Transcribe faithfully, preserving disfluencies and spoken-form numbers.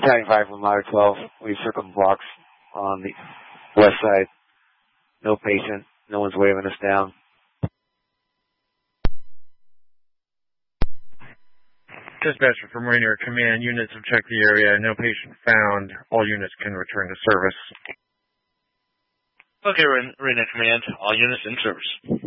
Battalion five from Ladder twelve. We circled the blocks on the west side. No patient. No one's waving us down. Dispatcher from Rainier Command. Units have checked the area. No patient found. All units can return to service. Okay, Rainier Command. All units in service.